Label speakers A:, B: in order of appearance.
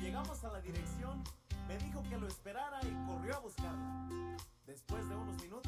A: llegamos a la dirección, me dijo que lo esperara y corrió a buscarla. Después de unos minutos